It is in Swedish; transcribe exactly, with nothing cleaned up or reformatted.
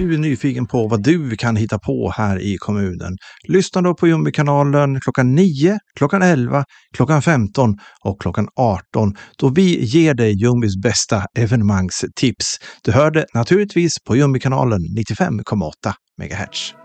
du är nyfiken på vad du kan hitta på här i kommunen, lyssna då på Jumbikanalen klockan nio, klockan elva, klockan femton och klockan arton då vi ger dig Jumbis bästa evenemangstips. Du hör det naturligtvis på Jumbikanalen nittiofem komma åtta megahertz.